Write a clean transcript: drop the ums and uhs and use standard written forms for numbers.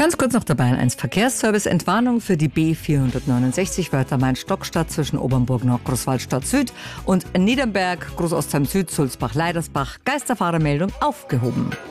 Ganz kurz noch dabei 1 Verkehrsservice. Entwarnung für die B469 Wörther-Main-Stockstadt zwischen Obernburg Nord, Großwaldstadt Süd und Niedernberg, Großostheim Süd, Sulzbach, Leidersbach. Geisterfahrermeldung aufgehoben.